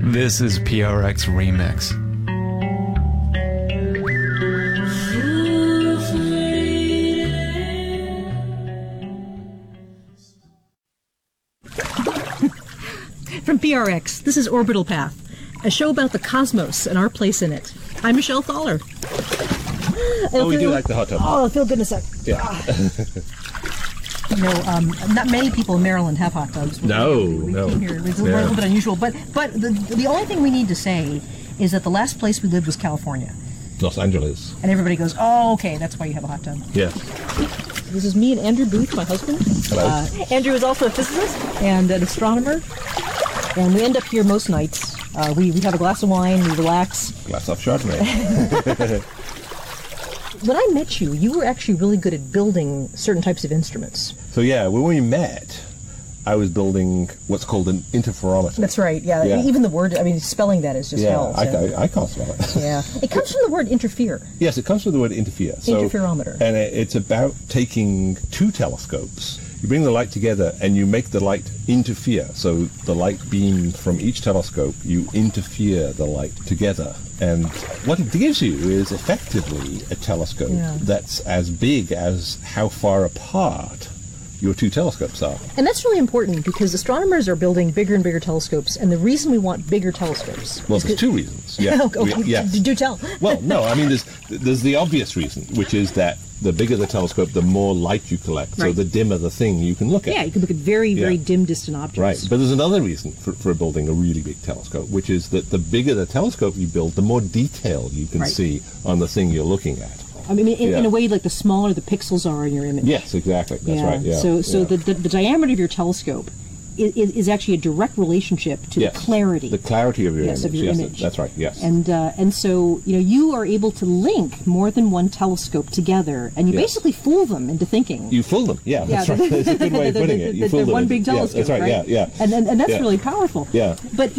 This is PRX Remix. From PRX, this is Orbital Path, a show about the cosmos and our place in it. I'm Michelle Thaller. We do like the hot tub. Oh, feel good in a sec. Yeah. Not many people in Maryland have hot tubs. No. Came here. It's a little bit unusual. But the only thing we need to say is that the last place we lived was California. Los Angeles. And everybody goes, oh, okay, that's why you have a hot tub. Yeah. This is me and Andrew Booth, my husband. Hello. Andrew is also a physicist and an astronomer. And we end up here most nights. We have a glass of wine, we relax. Glass of Chardonnay. When I met you, you were actually really good at building certain types of instruments. So yeah, when we met, I was building what's called an interferometer. That's right, yeah. Even the word, spelling that is just hell. So. I can't spell it. Yeah. It comes from the word interfere. Yes, it comes from the word interfere. Interferometer. And it's about taking two telescopes. You bring the light together and you make the light interfere. So the light beam from each telescope, you interfere the light together. And what it gives you is effectively a telescope that's as big as how far apart your two telescopes are. And that's really important because astronomers are building bigger and bigger telescopes, and the reason we want bigger telescopes... Well, there's two reasons. Yeah. Do tell. Well, no, there's the obvious reason, which is that the bigger the telescope, the more light you collect, so the dimmer the thing you can look at. Yeah, you can look at very, very dim, distant objects. Right, but there's another reason for building a really big telescope, which is that the bigger the telescope you build, the more detail you can see on the thing you're looking at. In a way, like the smaller the pixels are in your image. Yes, exactly. That's right. Yeah. So the diameter of your telescope is actually a direct relationship to the clarity. The clarity of your image. Of your image. That's right. Yes. And so you are able to link more than one telescope together, and you basically fool them into thinking. You fool them. Yeah. That's right. That's a good way of putting it. You fool them. One big telescope. That's right. Right? Yeah. And that's really powerful. Yeah. But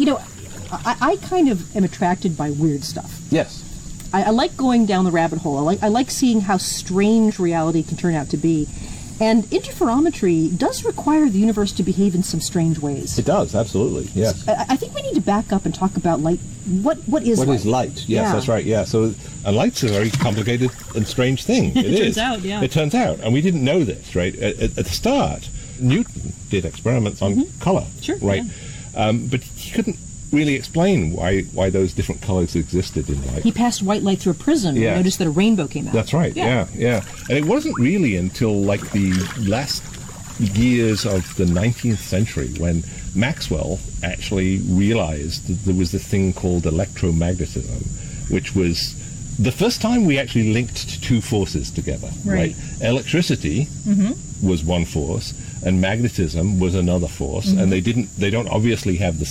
I kind of am attracted by weird stuff. Yes. I like going down the rabbit hole. I like seeing how strange reality can turn out to be. And interferometry does require the universe to behave in some strange ways. It does, absolutely, yes. I think we need to back up and talk about light. What is light? What is light? Yes, that's right, yeah. So light's a very complicated and strange thing. It turns out, yeah. It turns out, and we didn't know this, right? At the start, Newton did experiments on color, right? Yeah. But he couldn't really explain why those different colors existed in light. He passed white light through a prism and noticed that a rainbow came out. That's right, yeah. And it wasn't really until like the last years of the 19th century when Maxwell actually realized that there was this thing called electromagnetism, which was the first time we actually linked two forces together. Right. Electricity was one force, and magnetism was another force, and they don't obviously have the